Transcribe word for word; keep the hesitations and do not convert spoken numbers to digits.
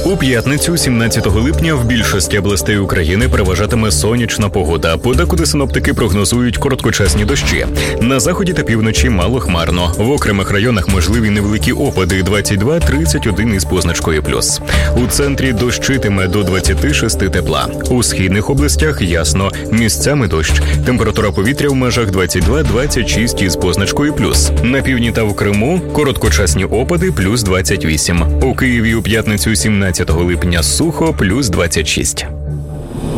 У п'ятницю, сімнадцятого липня, в більшості областей України переважатиме сонячна погода. Подекуди синоптики прогнозують короткочасні дощі. На заході та півночі малохмарно. В окремих районах можливі невеликі опади двадцять два - тридцять один із позначкою плюс. У центрі дощитиме до двадцяти шести тепла. У східних областях ясно, місцями дощ. Температура повітря в межах двадцять два - двадцять шість із позначкою плюс. На півдні та в Криму короткочасні опади плюс двадцять вісім. У Києві у п'ятницю, сімнадцятого липня, сухо плюс двадцять шість.